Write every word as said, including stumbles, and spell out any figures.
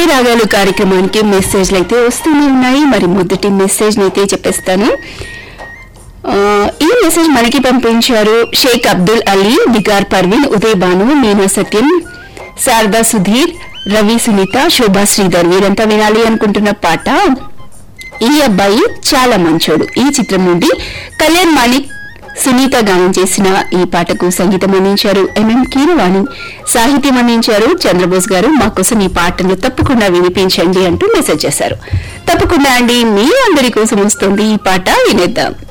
రాగాలు కార్యక్రమానికి మెసేజ్లు అయితే వస్తూనే ఉన్నాయి. మరి మొదటి మెసేజ్ అయితే చెప్పేస్తాను. ఈ మెసేజ్ మనకి పంపించారు షేక్ అబ్దుల్ అలీ, నిగార్ పర్వీన్, ఉదయ్ భాను, మీనా సత్యం, శారదా సుధీర్, రవి సునీత, శోభా శ్రీధర్. వీరంతా వినాలి అనుకుంటున్న పాట ఈ అబ్బాయి చాలా మంచోడు. ఈ చిత్రం నుండి కళ్యాణ్ మాణిక్, సునీత గానం చేసిన ఈ పాటకు సంగీతం అందించారు ఎంఎం కీరవాణి, సాహిత్యం అందించారు చంద్రబోస్ గారు. మా కోసం ఈ పాటను తప్పకుండా వినిపించండి అంటూ మెసేజ్ చేశారు. తప్పకుండా అండి, మీ అందరి కోసం వస్తుంది ఈ పాట, వినేద్దాం.